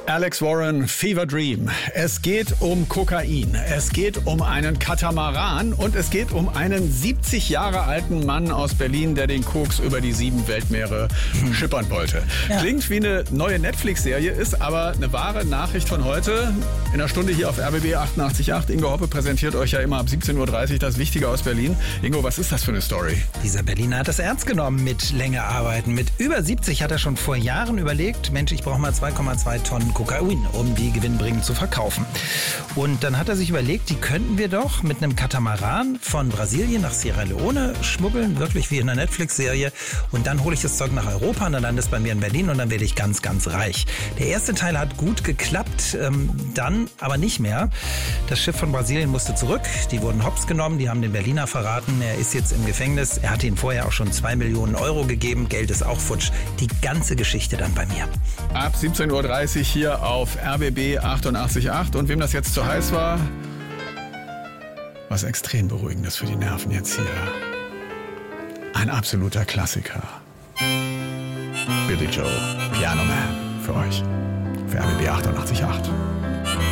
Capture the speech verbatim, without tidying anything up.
Alex Warren, Fever Dream. Es geht um Kokain, es geht um einen Katamaran und es geht um einen siebzig Jahre alten Mann aus Berlin, der den Koks über die sieben Weltmeere hm. schippern wollte. Ja. Klingt wie eine neue Netflix-Serie, ist aber eine wahre Nachricht von heute. In einer Stunde hier auf R B B achtundachtzig Komma acht. Ingo Hoppe präsentiert euch ja immer ab siebzehn Uhr dreißig das Wichtige aus Berlin. Ingo, was ist das für eine Story? Dieser Berliner hat das ernst genommen mit länger arbeiten. Mit über siebzig hat er schon vor Jahren überlegt, Mensch, ich brauche mal zwei Komma zwei Tonnen Kokain, um die gewinnbringend zu verkaufen. Und dann hat er sich überlegt, die könnten wir doch mit einem Katamaran von Brasilien nach Sierra Leone schmuggeln, wirklich wie in einer Netflix-Serie. Und dann hole ich das Zeug nach Europa und dann landet es bei mir in Berlin und dann werde ich ganz, ganz reich. Der erste Teil hat gut geklappt, ähm, dann aber nicht mehr. Das Schiff von Brasilien musste zurück, die wurden hops genommen, die haben den Berliner verraten, er ist jetzt im Gefängnis. Er hatte ihnen vorher auch schon zwei Millionen Euro gegeben, Geld ist auch futsch. Die ganze Geschichte dann bei mir. Ab siebzehn Uhr dreißig hier auf R B B achtundachtzig Komma acht. Und wem das jetzt zu heiß war, was extrem Beruhigendes für die Nerven jetzt hier. Ein absoluter Klassiker. Billy Joel, Piano Man, für euch. Für R B B achtundachtzig Komma acht.